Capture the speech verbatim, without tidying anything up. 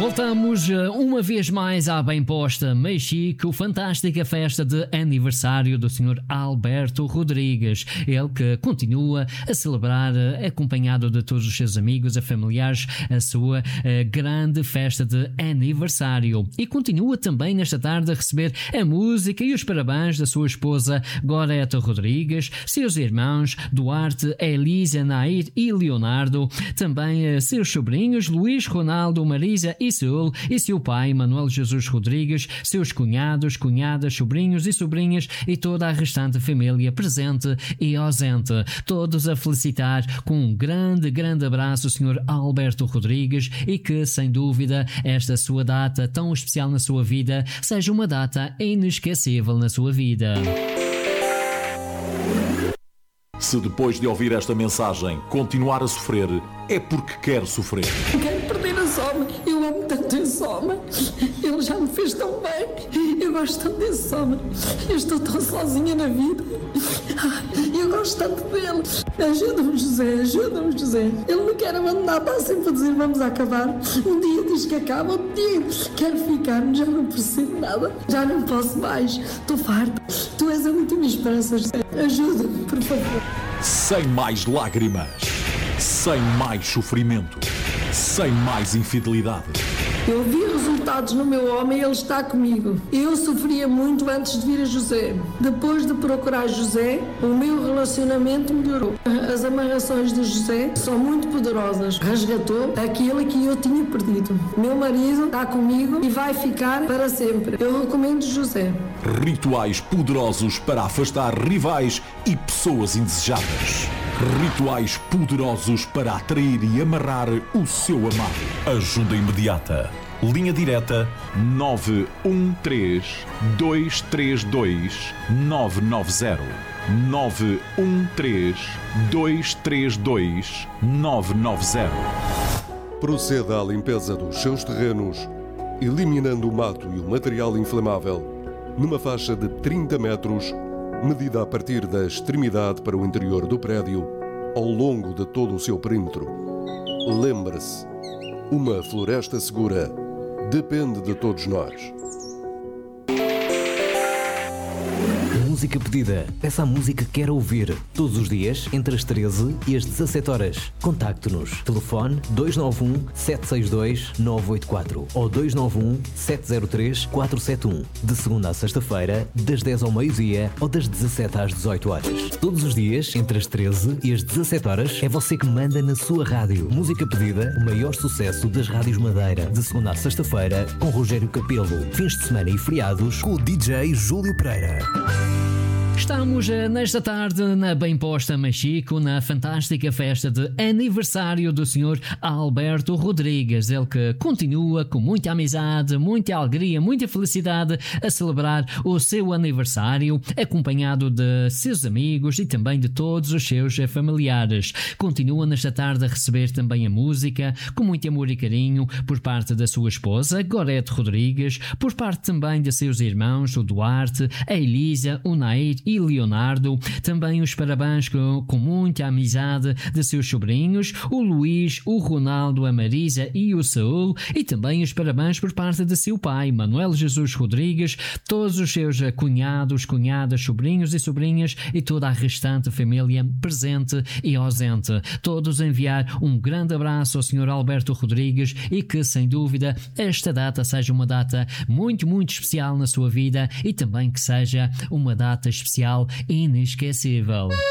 Voltamos uma vez mais à bem posta Mexico, fantástica festa de aniversário do senhor Alberto Rodrigues. Ele que continua a celebrar, acompanhado de todos os seus amigos e familiares, a sua a grande festa de aniversário. E continua também nesta tarde a receber a música e os parabéns da sua esposa Gorete Rodrigues, seus irmãos Duarte, Elisa, Nair e Leonardo, também seus sobrinhos Luís, Ronaldo, Marisa e Saúl, e seu pai Manuel Jesus Rodrigues, seus cunhados, cunhadas, sobrinhos e sobrinhas e toda a restante família presente e ausente. Todos a felicitar com um grande, grande abraço o senhor Alberto Rodrigues, e que, sem dúvida, esta sua data tão especial na sua vida seja uma data inesquecível na sua vida. Se depois de ouvir esta mensagem continuar a sofrer, é porque quer sofrer. Quero perder a Soma. Eu amo tanto esse homem. Ele já me fez tão bem. Eu gosto tanto desse homem. Eu estou tão sozinha na vida. Eu gosto tanto dele. Ajuda-me, José. Ajuda-me, José. Ele me quer abandonar. Está sempre a dizer vamos acabar. Um dia diz que acaba. Outro dia quero ficar. Já não percebo nada. Já não posso mais. Estou farta. Tu és a última esperança, José. Ajuda-me, por favor. Sem mais lágrimas, sem mais sofrimento, sem mais infidelidade. Eu vi resultados no meu homem e ele está comigo. Eu sofria muito antes de vir a José. Depois de procurar José, o meu relacionamento melhorou. As amarrações de José são muito poderosas. Resgatou aquilo que eu tinha perdido. Meu marido está comigo e vai ficar para sempre. Eu recomendo José. Rituais poderosos para afastar rivais e pessoas indesejáveis. Rituais poderosos para atrair e amarrar o seu amado. Ajuda imediata. Linha direta nove um três, dois três dois, nove nove zero. nove um três, dois três dois, nove nove zero. Proceda à limpeza dos seus terrenos, eliminando o mato e o material inflamável numa faixa de trinta metros, medida a partir da extremidade para o interior do prédio, ao longo de todo o seu perímetro. Lembre-se, uma floresta segura depende de todos nós. Música pedida. Peça a música que quer ouvir. Todos os dias, entre as treze e as dezassete horas. Contacte-nos. Telefone dois nove um, sete seis dois, nove oito quatro ou dois nove um, sete zero três, quatro sete um. De segunda a sexta-feira, das dez ao meio-dia ou das dezassete às dezoito horas. Todos os dias, entre as treze e as dezassete horas, é você que manda na sua rádio. Música pedida, o maior sucesso das rádios Madeira. De segunda a sexta-feira, com Rogério Capelo. Fins de semana e feriados, com o D J Júlio Pereira. Estamos nesta tarde na bem posta Mexico, na fantástica festa de aniversário do senhor Alberto Rodrigues. Ele que continua com muita amizade, muita alegria, muita felicidade a celebrar o seu aniversário, acompanhado de seus amigos e também de todos os seus familiares. Continua nesta tarde a receber também a música com muito amor e carinho por parte da sua esposa Gorete Rodrigues, por parte também de seus irmãos, o Duarte, a Elisa, o Nair e Leonardo, também os parabéns com, com muita amizade de seus sobrinhos, o Luís, o Ronaldo, a Marisa e o Saúl, e também os parabéns por parte de seu pai, Manuel Jesus Rodrigues, todos os seus cunhados, cunhadas, sobrinhos e sobrinhas e toda a restante família presente e ausente. Todos enviar um grande abraço ao senhor Alberto Rodrigues, e que, sem dúvida, esta data seja uma data muito, muito especial na sua vida, e também que seja uma data especial inesquecível.